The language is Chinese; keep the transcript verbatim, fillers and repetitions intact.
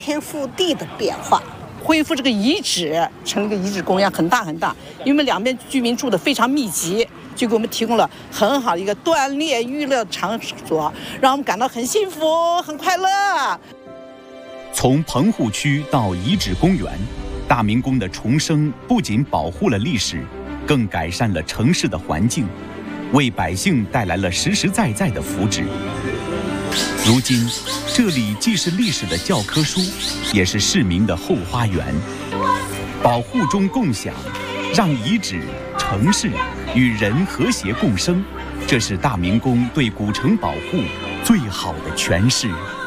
天覆地的变化。 恢复这个遗址，成了个遗址公园，很大很大，因为我们两边居民住的非常密集，就给我们提供了很好的一个锻炼娱乐场所，让我们感到很幸福、很快乐。 从棚户区到遗址公园，大明宫的重生不仅保护了历史，更改善了城市的环境，为百姓带来了实实在在的福祉。如今，这里既是历史的教科书，也是市民的后花园。保护中共享，让遗址、城市与人和谐共生，这是大明宫对古城保护最好的诠释。